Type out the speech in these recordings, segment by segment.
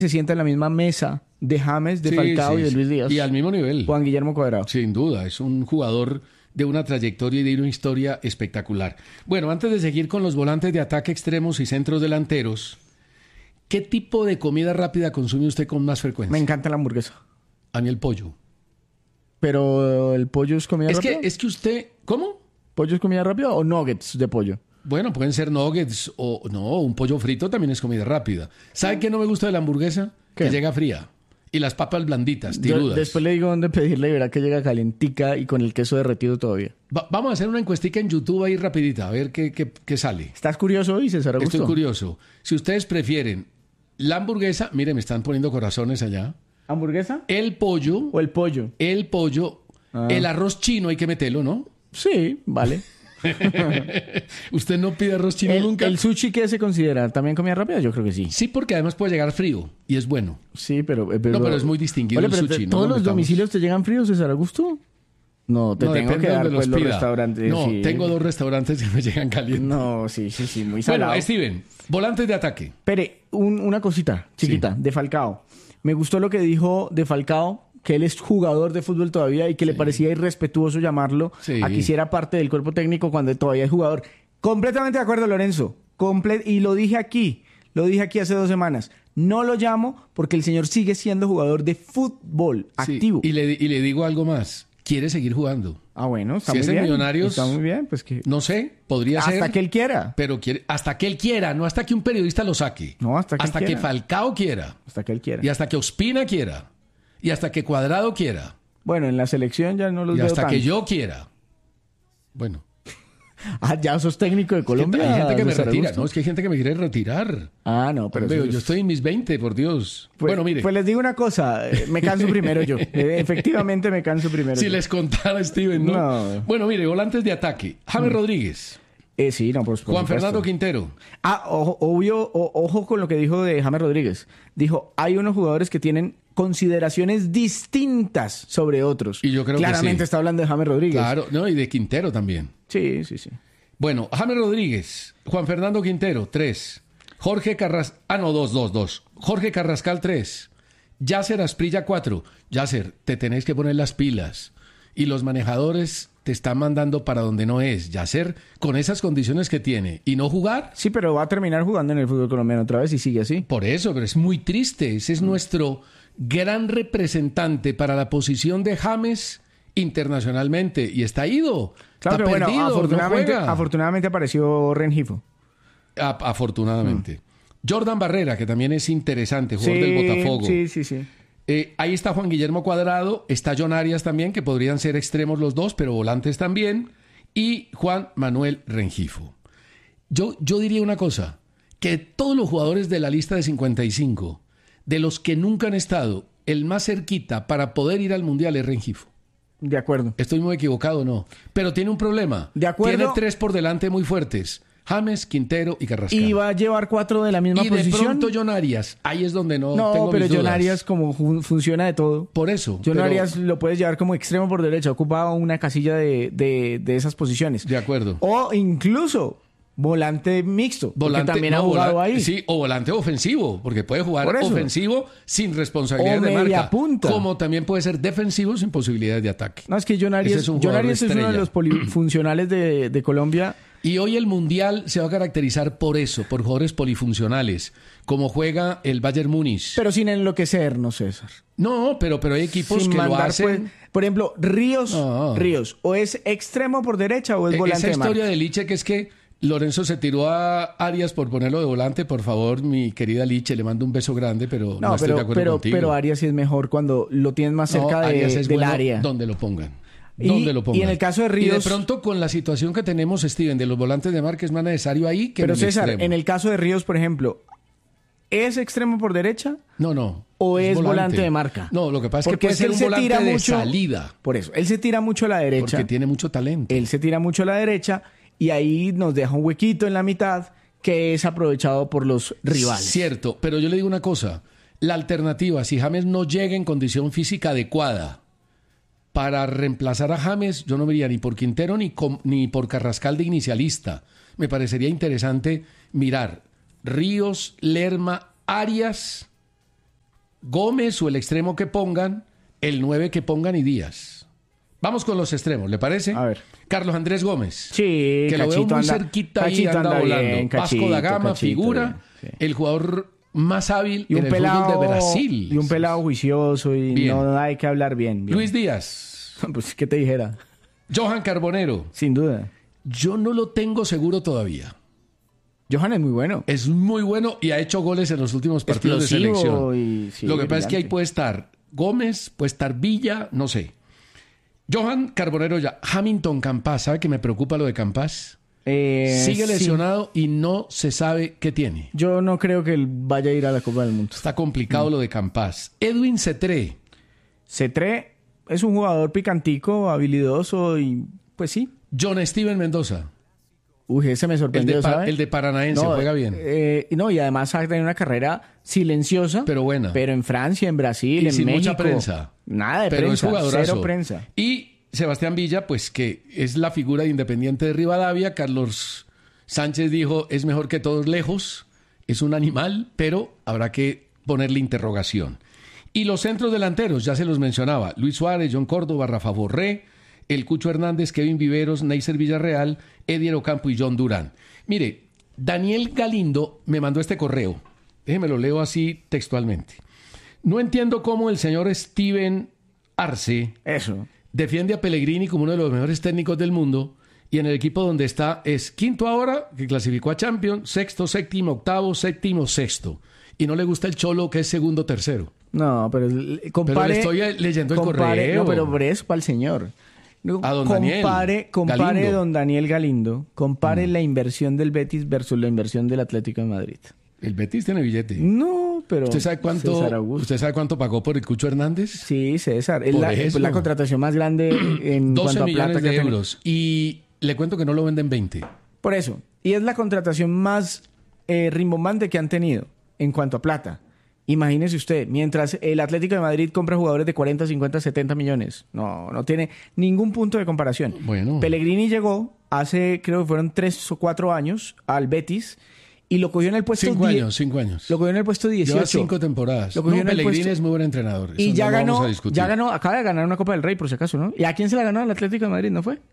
se sienta en la misma mesa de James, de Sí, Falcao sí, y de sí. Luis Díaz. Y al mismo nivel. Juan Guillermo Cuadrado. Sin duda, es un jugador de una trayectoria y de una historia espectacular. Bueno, antes de seguir con los volantes de ataque extremos y centros delanteros, ¿qué tipo de comida rápida consume usted con más frecuencia? Me encanta la hamburguesa. A mí el pollo. Pero el pollo es comida rápida. Es que usted... ¿Cómo? ¿Pollo es comida rápida o nuggets de pollo? Bueno, pueden ser nuggets o... No, un pollo frito también es comida rápida. ¿Sabe qué no me gusta de la hamburguesa? ¿Qué? Que llega fría. Y las papas blanditas, Yo tirudas. después le digo dónde pedirle y verá que llega calentica y con el queso derretido todavía. Vamos a hacer una encuestica en YouTube ahí rapidita, a ver qué sale. ¿Estás curioso hoy, César Augusto? Estoy curioso. Si ustedes prefieren la hamburguesa, mire, me están poniendo corazones allá. ¿Hamburguesa? El pollo, ¿O el pollo? el arroz chino hay que meterlo, ¿no? Sí, vale. ¿Usted no pide arroz chino nunca? ¿El sushi qué se considera? ¿También comida rápida? Yo creo que sí. Sí, porque además puede llegar frío y es bueno. Sí, pero... No, pero es muy distinguido Oye, el pero sushi. ¿todos ¿no? los domicilios te llegan fríos, César Augusto? No, te No, tengo depende que de dar donde pues, los los pida. restaurantes. No, sí. tengo 2 restaurantes que me llegan calientes. No, sí, muy salado. Bueno, Steven, volantes de ataque. Pere, una cosita chiquita de Falcao. Me gustó lo que dijo de Falcao, que él es jugador de fútbol todavía y que le parecía irrespetuoso llamarlo Sí. a que hiciera parte del cuerpo técnico cuando todavía es jugador. Completamente de acuerdo, Lorenzo. Y lo dije aquí hace 2 semanas. No lo llamo porque el señor sigue siendo jugador de fútbol Sí, activo. y le digo algo más. Quiere seguir jugando. Ah, bueno, está Si muy es en bien. Millonarios, Está muy bien, pues que... No sé, podría ser. Hasta que él quiera. Pero quiere, hasta que él quiera, no hasta que un periodista lo saque. No, hasta que él que quiera. Falcao quiera. Hasta que él quiera. Y hasta que Ospina quiera. Y hasta que Cuadrado quiera. Bueno, en la selección ya no los Y veo hasta tanto. que yo quiera. Bueno. Ah, ya sos técnico de Colombia. Hay gente que me César retira. Augusto. No, es que hay gente que me quiere retirar. Ah, no, pero... Hombre, eso es- yo estoy en mis 20, por Dios. Pues, bueno, mire. Pues les digo una cosa, me canso primero yo. Efectivamente me canso primero Si yo. les contara, Steven, ¿no? No. Bueno, mire, volantes de ataque. James Rodríguez. Sí, no, por supuesto. Juan Fernando Quintero. Ah, ojo con lo que dijo de James Rodríguez. Dijo, hay unos jugadores que tienen consideraciones distintas sobre otros. Y yo creo que Claramente sí. está hablando de James Rodríguez. Claro, no, y de Quintero también. Sí. Bueno, James Rodríguez, Juan Fernando Quintero, 3. Jorge Carrascal, no, 2. Jorge Carrascal, 3. Yasser Asprilla, 4. Yasser, te tenés que poner las pilas. Y los manejadores te están mandando para donde no es. Yasser, con esas condiciones que tiene. Y no jugar, Sí, pero va a terminar jugando en el fútbol colombiano otra vez y sigue así. por eso, pero es muy triste. Ese es nuestro gran representante para la posición de James internacionalmente. Y está ido. Claro, Está pero bueno, perdido, no juega. afortunadamente apareció Rengifo. Afortunadamente. Jordan Barrera, que también es interesante, jugador del Botafogo. Sí. Ahí está Juan Guillermo Cuadrado, está John Arias también, que podrían ser extremos los dos, pero volantes también, y Juan Manuel Rengifo. Yo diría una cosa, que todos los jugadores de la lista de 55, de los que nunca han estado, el más cerquita para poder ir al Mundial es Rengifo. De acuerdo. ¿Estoy muy equivocado o no? Pero tiene un problema. De acuerdo. Tiene 3 por delante muy fuertes. James, Quintero y Carrascal. Y va a llevar 4 de la misma Y de posición. pronto John Arias. Ahí es donde no No, tengo pero mis John dudas. Arias como funciona de todo. Por eso. John pero- Arias lo puedes llevar como extremo por derecha, ocupa una casilla de esas posiciones. De acuerdo. O incluso volante mixto, porque Volante, también ha no, jugado vola- ahí. Sí, o volante ofensivo, porque puede jugar Por eso. ofensivo sin responsabilidad O de media marca. punta. Como también puede ser defensivo sin posibilidades de ataque. No, es que John Arias, Ese es un John jugador Arias es uno de estrella. los polifuncionales de Colombia. Y hoy el Mundial se va a caracterizar por eso, por jugadores polifuncionales, como juega el Bayern Múnich. Pero sin enloquecernos, César. No, pero hay equipos Sin que lo mandar, hacen. pues, por ejemplo, Ríos, No. o es extremo por derecha o es volante Esa de marca. historia de Liche, que es que Lorenzo se tiró a Arias por ponerlo de volante. Por favor, mi querida Liche, le mando un beso grande, pero no, estoy de acuerdo contigo. pero Arias sí es mejor cuando lo tienes más No, cerca Arias es del bueno área. donde lo pongan. Y- Donde lo pongan. y en el caso de Y Ríos- de pronto, con la situación que tenemos, Steven, de los volantes de marca, es más necesario ahí que Pero en el César, extremo. en el caso de Ríos, por ejemplo, ¿es extremo por derecha? No. ¿O es volante de marca? No, lo que pasa es Porque que puede es que ser él un se volante tira de mucho- salida. Por eso, él se tira mucho a la derecha. Porque tiene mucho talento. Él se tira mucho a la derecha y ahí nos deja un huequito en la mitad que es aprovechado por los rivales. Cierto, pero yo le digo una cosa. La alternativa, si James no llega en condición física adecuada para reemplazar a James, yo no me iría ni por Quintero ni por Carrascal de inicialista. Me parecería interesante mirar Ríos, Lerma, Arias Gómez o el extremo que pongan, el 9 que pongan y Díaz. Vamos con los extremos, ¿le parece? A ver. Carlos Andrés Gómez. Sí, que lo veo muy anda, cerquita ahí, Cachito anda volando. bien, Vasco da Gama, Cachito, figura, bien, sí. el jugador más hábil Y un en el pelado fútbol de Brasil. Y un pelado juicioso y Bien. no hay que hablar bien. Luis Díaz. Pues, ¿qué te dijera? Johan Carbonero. Sin duda. Yo no lo tengo seguro todavía. Johan es muy bueno. Es muy bueno y ha hecho goles en los últimos partidos de Explosivo selección. y, sí, Lo que pasa es que ahí brillante. puede estar Gómez, puede estar Villa, no sé. Johan Carbonero ya. Hamilton Campas, ¿sabe que me preocupa lo de Campas? Sigue Sí. lesionado y no se sabe qué tiene. Yo no creo que él vaya a ir a la Copa del Mundo. Está complicado lo de Campas. Edwin Cetré. Cetré es un jugador picantico, habilidoso y pues sí. John Steven Mendoza. Uy, ese me El sorprendió, de, ¿sabe? el de Paranaense, juega bien. No, y además ha tenido una carrera silenciosa. Pero buena. Pero en Francia, en Brasil, Y en sin México. mucha prensa. Nada de Pero prensa. es jugadorazo. Cero prensa. Y Sebastián Villa, pues que es la figura de Independiente de Rivadavia. Carlos Sánchez dijo, es mejor que todos lejos. Es un animal, pero habrá que ponerle interrogación. Y los centros delanteros, ya se los mencionaba. Luis Suárez, John Córdoba, Rafa Borré, el Cucho Hernández, Kevin Viveros, Neisser Villarreal, Edier Ocampo y John Durán. Mire, Daniel Galindo me mandó este correo. Déjeme lo leo así textualmente. No entiendo cómo el señor Steven Arce Eso. defiende a Pellegrini como uno de los mejores técnicos del mundo y en el equipo donde está es quinto ahora, que clasificó a Champions, sexto, séptimo, octavo, séptimo, sexto. Y no le gusta el Cholo, que es segundo, tercero. No, pero compare... Pero le estoy leyendo el correo. No, pero por eso, para el señor. No, A don Daniel compare Galindo. don Daniel Galindo. Compare la inversión del Betis versus la inversión del Atlético de Madrid. El Betis tiene billete. No, pero... ¿Usted sabe César Augusto. ¿Usted sabe cuánto pagó por el Cucho Hernández? Sí, César. Es Por la, eso. la contratación más grande en 12 cuanto a millones plata que de ha tenido. euros. Y le cuento que no lo venden 20. Por eso. Y es la contratación más rimbombante que han tenido en cuanto a plata. Imagínese usted, mientras el Atlético de Madrid compra jugadores de 40, 50, 70 millones. No tiene ningún punto de comparación. Bueno. Pellegrini llegó hace, creo que fueron 3 o 4 años al Betis y lo cogió en el puesto 5 años, 5 años. Lo cogió en el puesto 18. Lleva 5 temporadas. Lo cogió No, en el Pellegrini puesto- es muy buen entrenador. Y Eso ya no lo vamos ganó, a discutir. acaba de ganar una Copa del Rey, por si acaso, ¿no? ¿Y a quién se la ganó el Atlético de Madrid, no fue?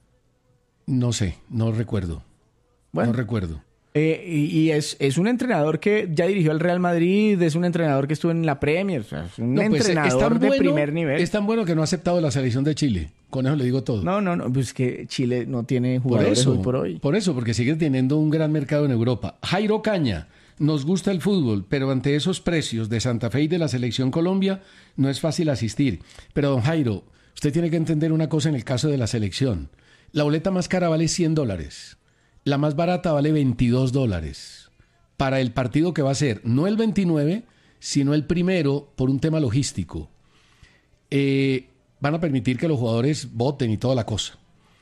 No sé, no recuerdo. Bueno. No recuerdo. Y es un entrenador que ya dirigió al Real Madrid, es un entrenador que estuvo en la Premier, o sea, es un No, pues, entrenador de primer nivel. Es tan bueno que no ha aceptado la selección de Chile. Con eso le digo todo. No, pues que Chile no tiene por jugadores eso, hoy por hoy. Por eso, porque sigue teniendo un gran mercado en Europa. Jairo Caña, nos gusta el fútbol, pero ante esos precios de Santa Fe y de la selección Colombia, no es fácil asistir. Pero don Jairo, usted tiene que entender una cosa en el caso de la selección. La boleta más cara vale $100. La más barata vale $22. Para el partido que va a ser, no el 29, sino el primero por un tema logístico. Van a permitir que los jugadores voten y toda la cosa.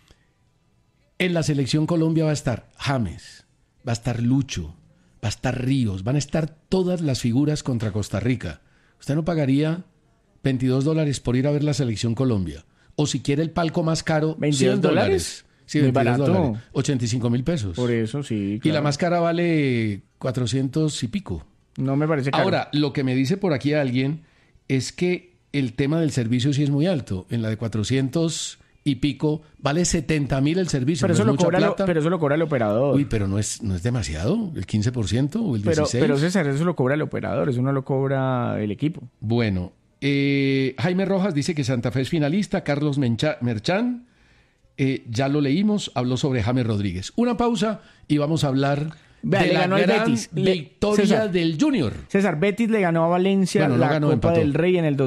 En la selección Colombia va a estar James, va a estar Lucho, va a estar Ríos, van a estar todas las figuras contra Costa Rica. Usted no pagaría $22 por ir a ver la selección Colombia. O si quiere el palco más caro, ¿$22? $100. Sí, Muy $22. barato. 85,000 pesos. Por eso, sí. Y claro. la más cara vale 400 y pico. No me parece caro. Ahora, lo que me dice por aquí alguien es que el tema del servicio sí es muy alto. En la de 400 y pico vale 70,000 el servicio. pero, ¿No eso es lo mucha cobra plata? pero eso lo cobra el operador. Uy, pero no es demasiado, el 15% o el 16%. pero César, eso lo cobra el operador, eso no lo cobra el equipo. Bueno, Jaime Rojas dice que Santa Fe es finalista, Carlos Merchán, ya lo leímos, habló sobre James Rodríguez. Una pausa y vamos a hablar Vea, de le la ganó al gran Betis. victoria César. del Junior. César, Betis le ganó a Valencia Bueno, no la ganó, Copa empató. del Rey en el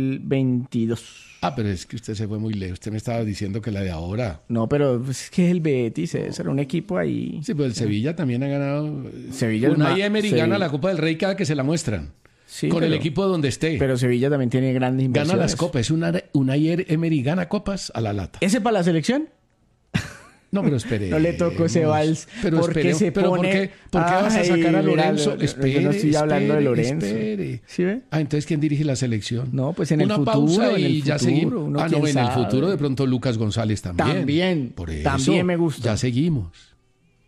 2022. Ah, pero es que usted se fue muy lejos. Usted me estaba diciendo que la de ahora. No, pero es que el Betis, César, un equipo ahí. Sí, pues el Sevilla también ha ganado. Sevilla es Unai ma- Emery Sevilla. gana la Copa del Rey cada que se la muestran. Sí, con el pero- equipo donde esté. Pero Sevilla también tiene grandes Gana inversiones. las copas. Es Unai Emery gana copas a la lata. ¿Ese para la selección? No, pero espere. No le tocó ese vals. Pero porque espere, se pero pone... ¿por qué vas a Ay, sacar a mira, Lorenzo? yo Espere, no estoy hablando de espere, Lorenzo. espere. ¿Sí ve? Ah, entonces ¿quién dirige la selección? No, pues en el Una futuro, pausa en y el ya futuro, seguimos. uno Ah, no, quién en el sabe. futuro de pronto Lucas González también. También, Por eso, también me gusta. Ya seguimos.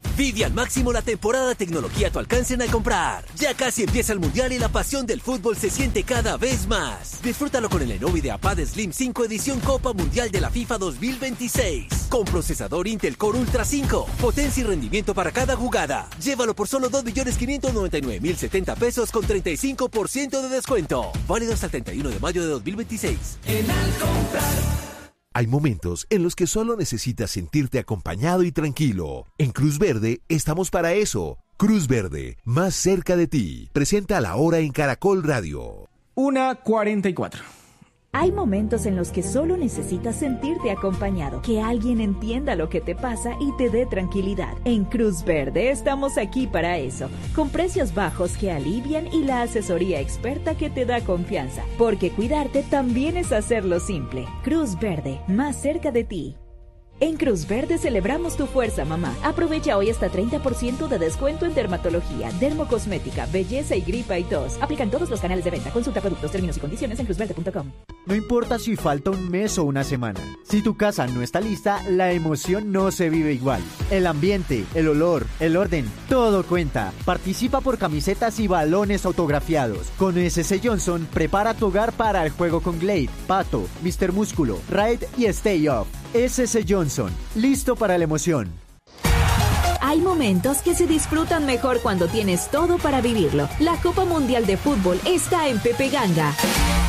Vive al máximo la temporada de tecnología a tu alcance en Al Comprar. Ya casi empieza el Mundial y la pasión del fútbol se siente cada vez más. Disfrútalo con el Lenovo IdeaPad Slim 5 edición Copa Mundial de la FIFA 2026. Con procesador Intel Core Ultra 5. Potencia y rendimiento para cada jugada. Llévalo por solo 2.599.070 pesos con 35% de descuento. Válido hasta el 31 de mayo de 2026. En Al Comprar. Hay momentos en los que solo necesitas sentirte acompañado y tranquilo. En Cruz Verde estamos para eso. Cruz Verde, más cerca de ti. Presenta La Hora en Caracol Radio. 1:44. Hay momentos en los que solo necesitas sentirte acompañado, que alguien entienda lo que te pasa y te dé tranquilidad. En Cruz Verde estamos aquí para eso, con precios bajos que alivian y la asesoría experta que te da confianza, porque cuidarte también es hacerlo simple. Cruz Verde, más cerca de ti. En Cruz Verde celebramos tu fuerza, mamá. Aprovecha hoy hasta 30% de descuento en dermatología, dermocosmética, belleza y gripa y tos. Aplican todos los canales de venta. Consulta productos, términos y condiciones en cruzverde.com. No importa si falta un mes o una semana. Si tu casa no está lista, la emoción no se vive igual. El ambiente, el olor, el orden, todo cuenta. Participa por camisetas y balones autografiados. Con SC Johnson, prepara tu hogar para el juego con Glade, Pato, Mr. Músculo, Raid y Stay Off. SC Johnson, listo para la emoción. Hay momentos que se disfrutan mejor cuando tienes todo para vivirlo. La Copa Mundial de Fútbol está en Pepe Ganga.